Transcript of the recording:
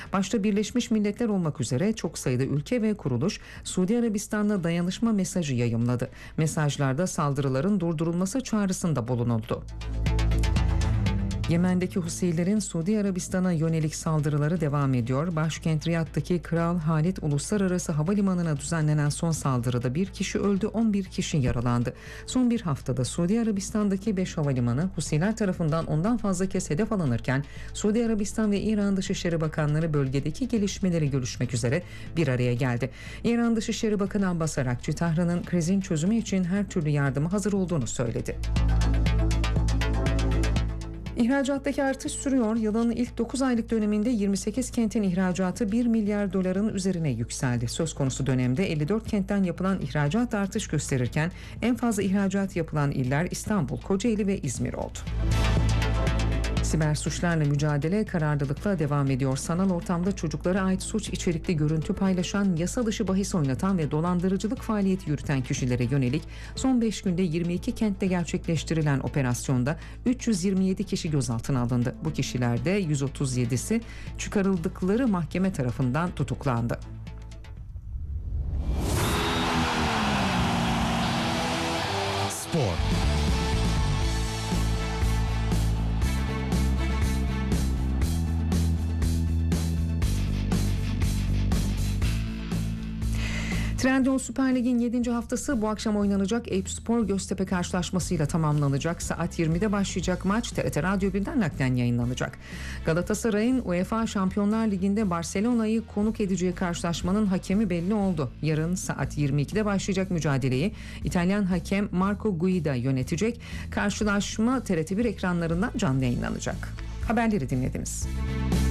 Başta Birleşmiş Milletler olmak üzere çok sayıda ülke ve kuruluş Suudi Arabistan'la dayanışma mesajı yayımladı. Mesajlarda saldırıların durdurulması çağrısında bulunuldu. Yemen'deki Husilerin Suudi Arabistan'a yönelik saldırıları devam ediyor. Başkent Riyad'daki Kral Halid Uluslararası Havalimanı'na düzenlenen son saldırıda bir kişi öldü, 11 kişi yaralandı. Son bir haftada Suudi Arabistan'daki 5 havalimanı Husiler tarafından ondan fazla kez hedef alınırken Suudi Arabistan ve İran Dışişleri Bakanları bölgedeki gelişmeleri görüşmek üzere bir araya geldi. İran Dışişleri Bakanı Abbas Arakçı, Tahran'ın krizin çözümü için her türlü yardıma hazır olduğunu söyledi. İhracattaki artış sürüyor. Yılın ilk 9 aylık döneminde 28 kentin ihracatı 1 milyar doların üzerine yükseldi. Söz konusu dönemde 54 kentten yapılan ihracat artış gösterirken en fazla ihracat yapılan iller İstanbul, Kocaeli ve İzmir oldu. Siber suçlarla mücadele kararlılıkla devam ediyor. Sanal ortamda çocuklara ait suç içerikli görüntü paylaşan, yasa dışı bahis oynatan ve dolandırıcılık faaliyeti yürüten kişilere yönelik son 5 günde 22 kentte gerçekleştirilen operasyonda 327 kişi gözaltına alındı. Bu kişilerde 137'si çıkarıldıkları mahkeme tarafından tutuklandı. Spor. Trendyol Süper Lig'in 7. haftası bu akşam oynanacak Eyüpspor Göztepe karşılaşmasıyla tamamlanacak. Saat 20'de başlayacak maç TRT Radyo 1'den naklen yayınlanacak. Galatasaray'ın UEFA Şampiyonlar Ligi'nde Barcelona'yı konuk edeceği karşılaşmanın hakemi belli oldu. Yarın saat 22'de başlayacak mücadeleyi İtalyan hakem Marco Guida yönetecek. Karşılaşma TRT 1 ekranlarından canlı yayınlanacak. Haberleri dinlediniz.